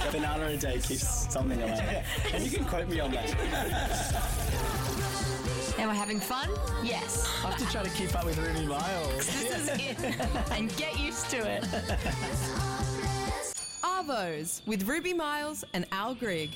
Banana a day keeps something alive. And you can quote me on that. Am I having fun? Yes. I have to try to keep up with Ruby Miles. This is it. And get used to it. Arvos with Ruby Miles and Al Grigg.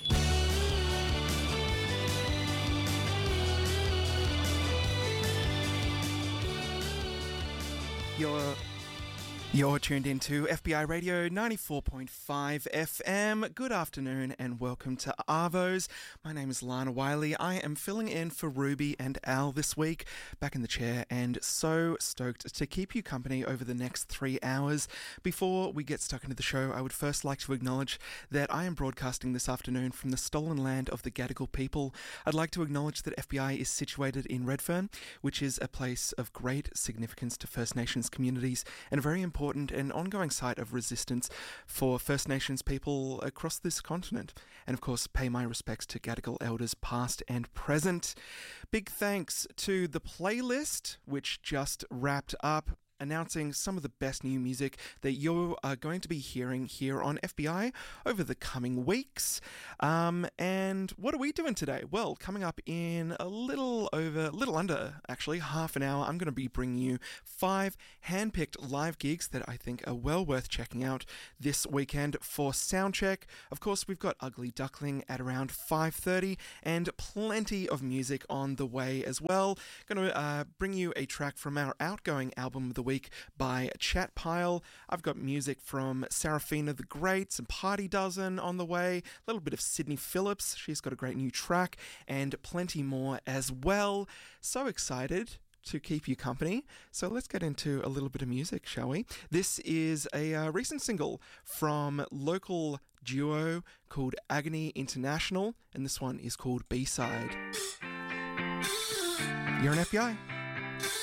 You're tuned into FBI Radio 94.5 FM. Good afternoon and welcome to Arvos. My name is Lana Wiley. I am filling in for Ruby and Al this week, back in the chair, and so stoked to keep you company over the next 3 hours. Before we get stuck into the show, I would first like to acknowledge that I am broadcasting this afternoon from the stolen land of the Gadigal people. I'd like to acknowledge that FBI is situated in Redfern, which is a place of great significance to First Nations communities and a very important and ongoing site of resistance for First Nations people across this continent. And of course, pay my respects to Gadigal elders past and present. Big thanks to the playlist, which just wrapped up, announcing some of the best new music that you are going to be hearing here on FBI over the coming weeks. And what are we doing today? Well, coming up in a little under half an hour, I'm going to be bringing you 5 handpicked live gigs that I think are well worth checking out this weekend for Soundcheck. Of course, we've got Ugly Duckling at around 5:30 and plenty of music on the way as well. Going to bring you a track from our outgoing album of the week by Chat Pile. I've got music from Seraphina the Great, some Party Dozen on the way, a little bit of Sydney Phillips, she's got a great new track, and plenty more as well. So excited to keep you company. So let's get into a little bit of music, shall we? This is a recent single from local duo called Agony International, and this one is called B-Side. You're an FBI.